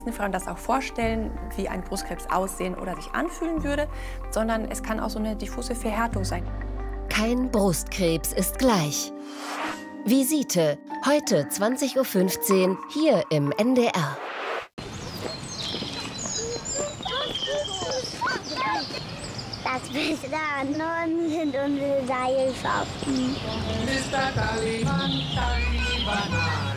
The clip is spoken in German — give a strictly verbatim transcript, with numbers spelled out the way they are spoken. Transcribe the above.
Frauen das auch vorstellen, wie ein Brustkrebs aussehen oder sich anfühlen würde, sondern es kann auch so eine diffuse Verhärtung sein. Kein Brustkrebs ist gleich. Visite, heute zwanzig Uhr fünfzehn, hier im N D R. Das Beste daran sind unsere Seilschaften. Mister Kalimann, Kalimann.